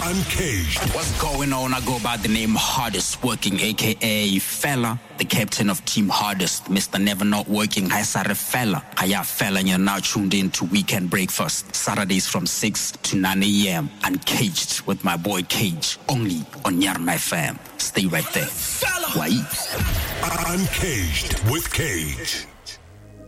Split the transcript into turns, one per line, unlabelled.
Uncaged.
What's going on? I go by the name Hardest Working, aka Fella, the captain of Team Hardest, Mr. Never Not Working. Hi, Sarah Fella. Hiya, Fella, and you're now tuned in to Weekend Breakfast, Saturdays from 6 to 9 a.m. Uncaged with my boy Cage, only on Yarna FM. Stay right there. Why?
Uncaged with Cage.